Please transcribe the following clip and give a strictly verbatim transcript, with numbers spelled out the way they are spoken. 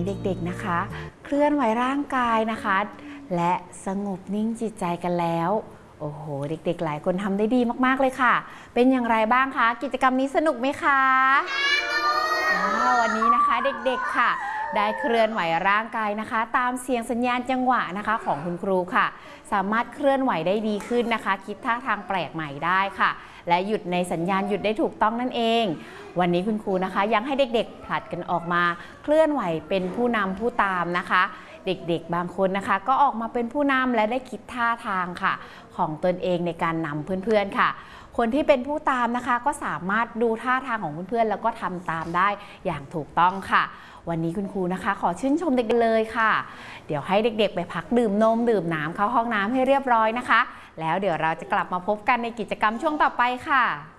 เด็กๆนะคะเคลื่อนไหวร่างกายนะคะและสงบนิ่งจิตใจกันแล้วโอ้โหเด็กๆหลายคนทำได้ดีมากๆเลยค่ะเป็นอย่างไรบ้างคะกิจกรรมนี้สนุกไหมคะวันนี้นะคะเด็กๆค่ะได้เคลื่อนไหวร่างกายนะคะตามเสียงสัญญาณจังหวะนะคะของคุณครูค่ะสามารถเคลื่อนไหวได้ดีขึ้นนะคะคิดท่าทางแปลกใหม่ได้ค่ะและหยุดในสัญญาณหยุดได้ถูกต้องนั่นเองวันนี้คุณครูนะคะยังให้เด็กๆผลัดกันออกมาเคลื่อนไหวเป็นผู้นำผู้ตามนะคะเด็กๆบางคนนะคะก็ออกมาเป็นผู้นำและได้คิดท่าทางค่ะของตนเองในการนำเพื่อนๆค่ะคนที่เป็นผู้ตามนะคะก็สามารถดูท่าทางของเพื่อนๆแล้วก็ทำตามได้อย่างถูกต้องค่ะวันนี้คุณครูนะคะขอชื่นชมเด็กๆเลยค่ะเดี๋ยวให้เด็กๆไปพักดื่มนมดื่มน้ำเข้าห้องน้ำให้เรียบร้อยนะคะแล้วเดี๋ยวเราจะกลับมาพบกันในกิจกรรมช่วงต่อไปค่ะ